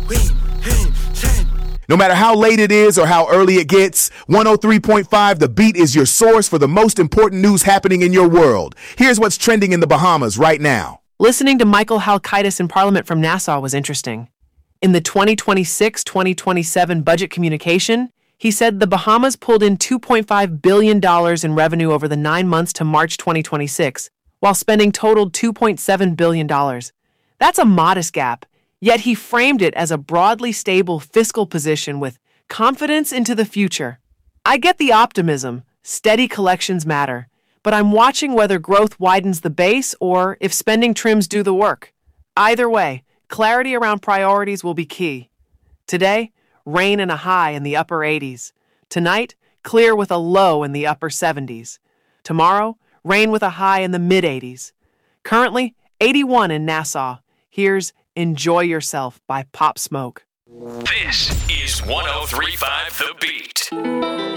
No matter how late it is or how early it gets, 103.5 The Beat is your source for the most important news happening in your world. Here's what's trending in the Bahamas right now. Listening to Michael Halkitis in Parliament from Nassau was interesting. In the 2026-2027 budget communication, he said the Bahamas pulled in $2.5 billion in revenue over the 9 months to March 2026, while spending totaled $2.7 billion. That's a modest gap, yet he framed it as a broadly stable fiscal position with confidence into the future. I get the optimism, steady collections matter, but I'm watching whether growth widens the base or if spending trims do the work. Either way, clarity around priorities will be key. Today, rain and a high in the upper 80s. Tonight, clear with a low in the upper 70s. Tomorrow, rain with a high in the mid-80s. Currently, 81 in Nassau. Here's Enjoy Yourself by Pop Smoke. This is 103.5 The Beat.